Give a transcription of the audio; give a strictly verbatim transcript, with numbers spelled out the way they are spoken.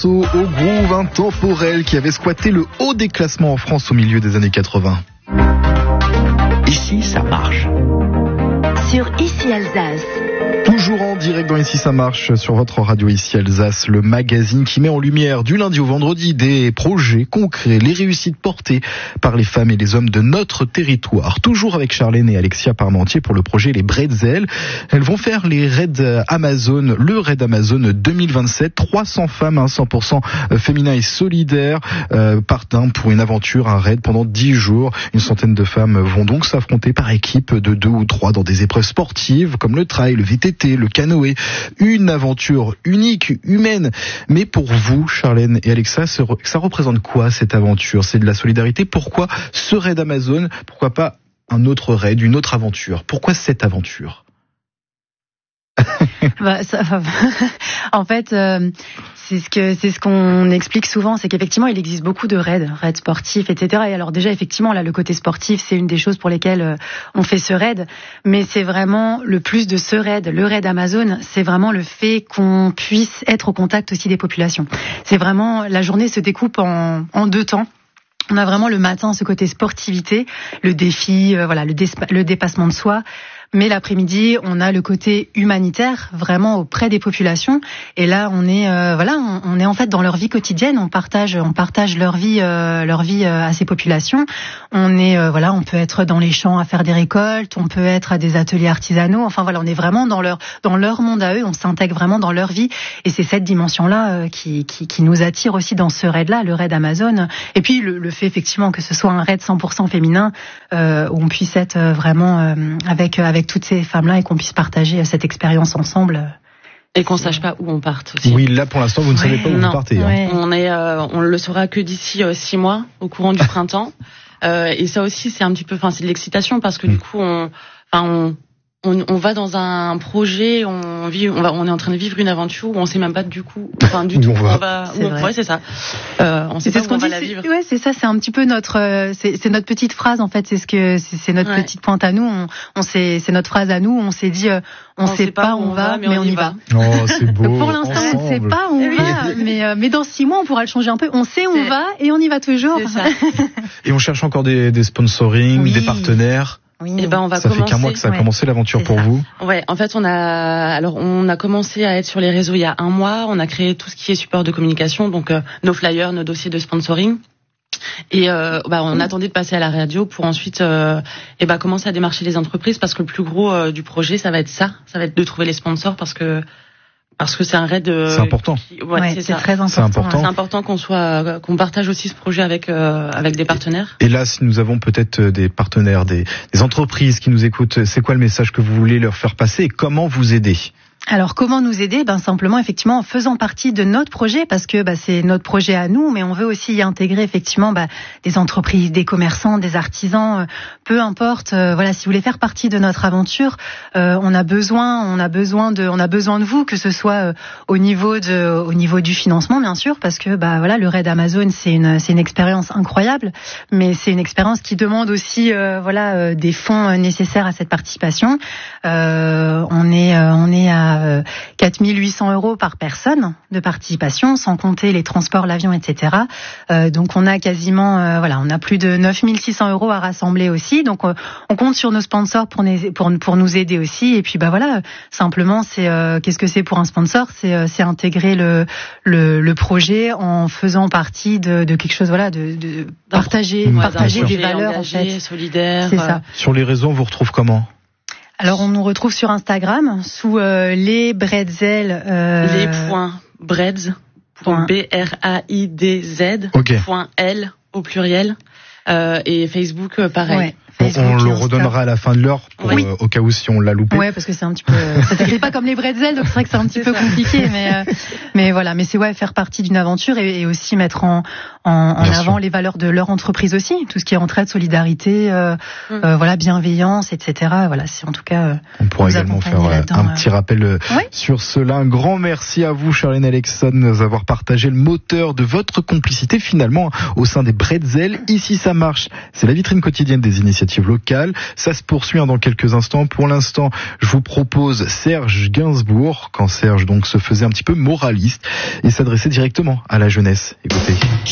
morceau au groove intemporel qui avait squatté le haut des classements en France au milieu des années quatre-vingts. Ici, ça marche. Sur Ici Alsace. Toujours en direct dans Ici ça marche sur votre radio Ici Alsace, le magazine qui met en lumière du lundi au vendredi des projets concrets, les réussites portées par les femmes et les hommes de notre territoire. Toujours avec Charlène et Alexia Parmentier pour le projet Les Bretzels. Elles vont faire les raids Amazon, le raid Amazon deux mille vingt-sept. trois cents femmes, hein, cent pour cent féminin et solidaire, euh, partent pour une aventure, un raid pendant dix jours. Une centaine de femmes vont donc s'affronter par équipe de deux ou trois dans des épreuves sportives comme le trail, le V T T, le canoë, une aventure unique, humaine. Mais pour vous, Charlène et Alexa, ça représente quoi cette aventure? C'est de la solidarité. Pourquoi ce raid Amazon? Pourquoi pas un autre raid, une autre aventure? Pourquoi cette aventure? bah, ça, en fait, euh, c'est ce que c'est ce qu'on explique souvent, c'est qu'effectivement il existe beaucoup de raids, raids sportifs, et cetera. Et alors déjà effectivement là le côté sportif c'est une des choses pour lesquelles euh, on fait ce raid, mais c'est vraiment le plus de ce raid, le raid Amazon, c'est vraiment le fait qu'on puisse être au contact aussi des populations. C'est vraiment la journée se découpe en, en deux temps. On a vraiment le matin ce côté sportivité, le défi, euh, voilà, le, dé- le dépassement de soi. Mais l'après-midi, on a le côté humanitaire, vraiment auprès des populations. Et là, on est, euh, voilà, on, on est en fait dans leur vie quotidienne. On partage, on partage leur vie, euh, leur vie euh, à ces populations. On est, euh, voilà, on peut être dans les champs à faire des récoltes. On peut être à des ateliers artisanaux. Enfin voilà, on est vraiment dans leur, dans leur monde à eux. On s'intègre vraiment dans leur vie. Et c'est cette dimension-là euh, qui, qui, qui nous attire aussi dans ce raid-là, le raid Amazon. Et puis le, le fait effectivement que ce soit un raid cent pour cent féminin, euh, où on puisse être vraiment euh, avec, avec toutes ces femmes-là et qu'on puisse partager cette expérience ensemble. Et qu'on sache pas où on part aussi. Oui, là pour l'instant vous ne ouais, savez pas où non, vous partez. Ouais. Hein. On est, euh, on le saura que d'ici euh, six mois, au courant du printemps. Euh, et ça aussi, c'est un petit peu, enfin, c'est de l'excitation parce que mmh. du coup, on, enfin, on, on, on va dans un projet, on vit, on va, on est en train de vivre une aventure où on sait même pas du coup, enfin, du où tout on où va. on va. Où on, ouais, c'est ça. Euh, on sait c'est pas ce où qu'on on va dit, la vivre. Ouais, c'est ça. C'est un petit peu notre, c'est, c'est notre petite phrase en fait. C'est ce que, c'est, c'est notre ouais. petite pointe à nous. On, on sait, c'est notre phrase à nous. On s'est dit, euh, on, on sait, sait pas où on va, mais, mais on y va. va. Oh, c'est beau. Donc pour l'instant, ensemble. on ne sait pas où on va, mais euh, mais dans six mois, on pourra le changer un peu. On sait où on va et on y va toujours. C'est ça. Et on cherche encore des, des sponsoring, oui. des partenaires. Oui. Et ben on va ça commencer. fait qu'un mois que ça a ouais. commencé l'aventure c'est pour ça. vous. Ouais, en fait on a alors on a commencé à être sur les réseaux il y a un mois. On a créé tout ce qui est support de communication, donc euh, nos flyers, nos dossiers de sponsoring. Et euh, bah on mmh. attendait de passer à la radio pour ensuite euh, et bah commencer à démarcher les entreprises parce que le plus gros euh, du projet ça va être ça, ça va être de trouver les sponsors parce que parce que c'est un raid. Euh, c'est important. Qui, ouais, ouais, c'est, c'est ça. très important. C'est important. C'est important qu'on soit, qu'on partage aussi ce projet avec euh, avec des partenaires. Et là, si nous avons peut-être des partenaires, des, des entreprises qui nous écoutent, c'est quoi le message que vous voulez leur faire passer et comment vous aider? Alors comment nous aider? Ben simplement effectivement en faisant partie de notre projet parce que bah, c'est notre projet à nous, mais on veut aussi y intégrer effectivement bah, des entreprises, des commerçants, des artisans, euh, peu importe. Euh, voilà, si vous voulez faire partie de notre aventure, euh, on a besoin, on a besoin de, on a besoin de vous, que ce soit euh, au niveau de, au niveau du financement bien sûr, parce que bah voilà le raid Amazon c'est une, c'est une expérience incroyable, mais c'est une expérience qui demande aussi euh, voilà euh, des fonds nécessaires à cette participation. Euh, on est, euh, on est à quatre mille huit cents euros par personne de participation, sans compter les transports, l'avion, et cetera. Euh, donc on a quasiment, euh, voilà, on a plus de neuf mille six cents euros à rassembler aussi. Donc euh, on compte sur nos sponsors pour, pour, pour nous aider aussi. Et puis bah voilà, simplement c'est euh, qu'est-ce que c'est pour un sponsor? C'est, c'est intégrer le, le, le projet en faisant partie de, de quelque chose, voilà, de, de partager, ouais, partager des projet valeurs engagé, en fait, solidaire. C'est ça. Sur les réseaux, on vous retrouve comment? Alors on nous retrouve sur Instagram sous euh, les Bretzels. Euh... Les points Bredz. Point. B R A I D Z. Okay. Point L au pluriel. Euh, et Facebook euh, pareil. Ouais. On, on le redonnera à la fin de l'heure pour, oui. euh, au cas où si on l'a loupé. Ouais, parce que c'est un petit peu, ça s'appelle pas comme les bretzels, donc c'est vrai que c'est un petit peu compliqué, mais euh, mais voilà, mais c'est ouais faire partie d'une aventure et, et aussi mettre en en, en avant sûr. les valeurs de leur entreprise aussi, tout ce qui est entraide, solidarité, euh, mm. euh, voilà, bienveillance, et cetera. Voilà, c'est en tout cas. Euh, on pourra également faire euh, un petit rappel euh, oui. sur cela. Un grand merci à vous, Charlène Alexa, de nous avoir partagé le moteur de votre complicité finalement au sein des bretzels. Ici, ça marche. C'est la vitrine quotidienne des initiatives initiatives locales. Ça se poursuit dans quelques instants. Pour l'instant, je vous propose Serge Gainsbourg, quand Serge donc se faisait un petit peu moraliste et s'adressait directement à la jeunesse. Écoutez.